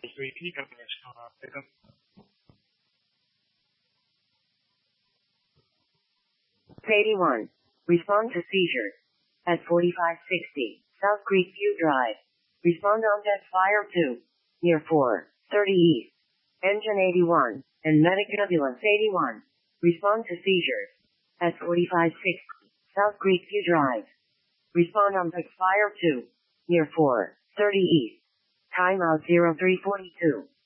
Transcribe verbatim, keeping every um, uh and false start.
itu ini kan pick up. eighty-one. Respond to seizure. At forty-five sixty, South Creekview Drive. Respond on deck fire two. Near four thirty East. Engine eighty-one, and medic ambulance eighty-one. Respond to seizures. At forty-five sixty, South Creekview Drive. Respond on deck fire two. Near four thirty East. Timeout zero three forty-two.